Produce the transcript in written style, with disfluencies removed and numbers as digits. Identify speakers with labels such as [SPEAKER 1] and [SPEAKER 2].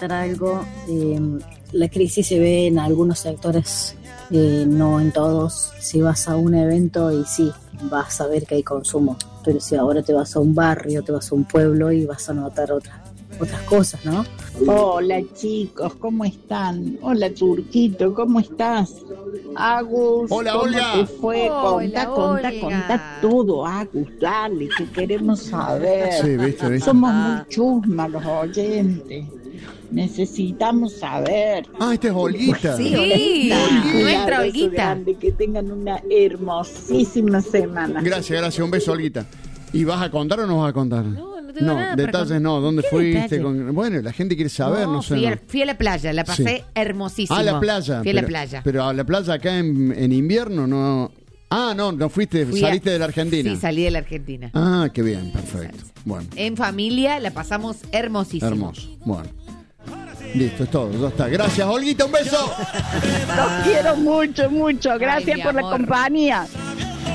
[SPEAKER 1] comentar algo. La crisis se ve en algunos sectores, no en todos. Si vas a un evento y sí, vas a ver que hay consumo, pero si ahora te vas a un barrio, te vas a un pueblo y vas a notar otras cosas, ¿no?
[SPEAKER 2] Hola chicos, ¿cómo están? Hola Turquito, ¿cómo estás? Agus,
[SPEAKER 3] hola,
[SPEAKER 2] ¿cómo
[SPEAKER 3] Olga.
[SPEAKER 2] te fue? Contá todo, Agus, dale, que queremos saber.
[SPEAKER 3] Sí, viste.
[SPEAKER 2] Somos muy chusmas los oyentes. Necesitamos saber.
[SPEAKER 3] Esta es Olguita.
[SPEAKER 4] Sí, nuestra Olguita.
[SPEAKER 2] Grande, que tengan una hermosísima semana.
[SPEAKER 3] Gracias, un beso, Olguita. ¿Y vas a contar o no vas a contar?
[SPEAKER 4] No tengo nada para
[SPEAKER 3] detalles
[SPEAKER 4] contar.
[SPEAKER 3] no. ¿Dónde
[SPEAKER 4] ¿Qué
[SPEAKER 3] fuiste?
[SPEAKER 4] detalle?
[SPEAKER 3] Bueno, la gente quiere saber, no sé.
[SPEAKER 4] Fui a la playa, la pasé
[SPEAKER 3] Sí.
[SPEAKER 4] hermosísimo.
[SPEAKER 3] A la playa.
[SPEAKER 4] Fui a la playa.
[SPEAKER 3] Pero a la playa acá en invierno no. No fuiste, saliste de la Argentina.
[SPEAKER 4] Sí, salí de la Argentina.
[SPEAKER 3] Qué bien, perfecto. Bueno,
[SPEAKER 4] En familia la pasamos hermosísimo.
[SPEAKER 3] hermoso. Bueno. Listo, es todo, ya está. Gracias, Olguita, un beso.
[SPEAKER 2] Los quiero mucho, mucho. Gracias
[SPEAKER 4] mi
[SPEAKER 2] por la
[SPEAKER 4] amor.
[SPEAKER 2] compañía.